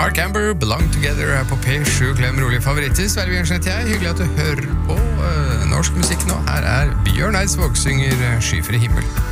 Mark Amber, Belong Together her på P7, glem rolig favoritter. Sverre Bjørnsnett jeg, hyggelig at du hører på norsk musikk nå. Her Bjørn Eidsvåg synger Skyfri himmel.